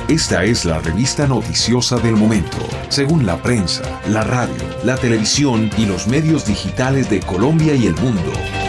Esta es la revista noticiosa del momento, según la prensa, la radio, la televisión y los medios digitales de Colombia y el mundo.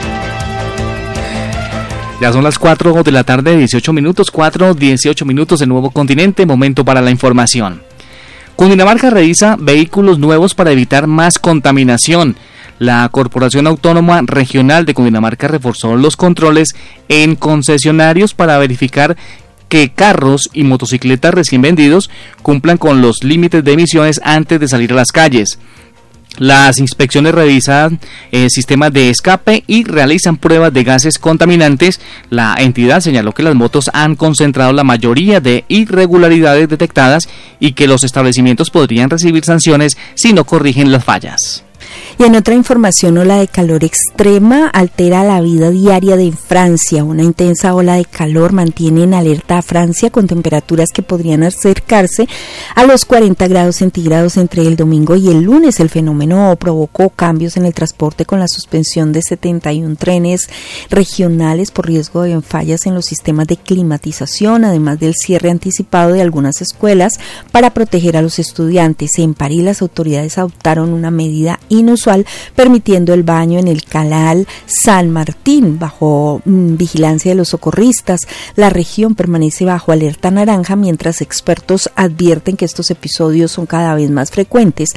Ya son las 4 de la tarde, 18 minutos, 4:18 minutos en Nuevo Continente, momento para la información. Cundinamarca revisa vehículos nuevos para evitar más contaminación. La Corporación Autónoma Regional de Cundinamarca reforzó los controles en concesionarios para verificar que carros y motocicletas recién vendidos cumplan con los límites de emisiones antes de salir a las calles. Las inspecciones revisan sistemas de escape y realizan pruebas de gases contaminantes. La entidad señaló que las motos han concentrado la mayoría de irregularidades detectadas y que los establecimientos podrían recibir sanciones si no corrigen las fallas. Y en otra información, ola de calor extrema altera la vida diaria de Francia. Una intensa ola de calor mantiene en alerta a Francia con temperaturas que podrían acercarse a los 40 grados centígrados entre el domingo y el lunes. El fenómeno provocó cambios en el transporte con la suspensión de 71 trenes regionales por riesgo de fallas en los sistemas de climatización, además del cierre anticipado de algunas escuelas para proteger a los estudiantes. En París, las autoridades adoptaron una medida inusual, permitiendo el baño en el canal San Martín bajo vigilancia de los socorristas. La región permanece bajo alerta naranja, mientras expertos advierten que estos episodios son cada vez más frecuentes.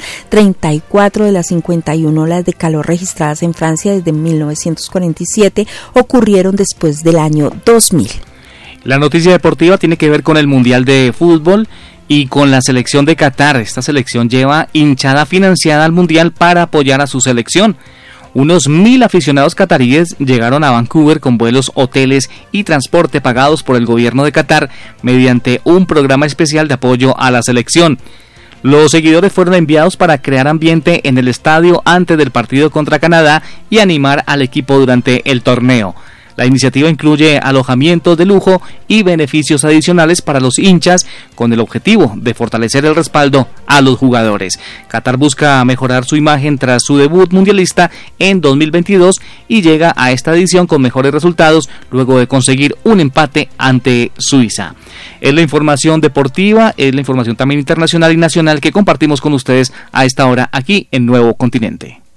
34 de las 51 olas de calor registradas en Francia desde 1947 ocurrieron después del año 2000. La noticia deportiva tiene que ver con el Mundial de Fútbol y con la selección de Qatar. Esta selección lleva hinchada financiada al Mundial para apoyar a su selección. Unos 1.000 aficionados cataríes llegaron a Vancouver con vuelos, hoteles y transporte pagados por el gobierno de Qatar mediante un programa especial de apoyo a la selección. Los seguidores fueron enviados para crear ambiente en el estadio antes del partido contra Canadá y animar al equipo durante el torneo. La iniciativa incluye alojamientos de lujo y beneficios adicionales para los hinchas con el objetivo de fortalecer el respaldo a los jugadores. Qatar busca mejorar su imagen tras su debut mundialista en 2022 y llega a esta edición con mejores resultados luego de conseguir un empate ante Suiza. Es la información deportiva, es la información también internacional y nacional que compartimos con ustedes a esta hora aquí en Nuevo Continente.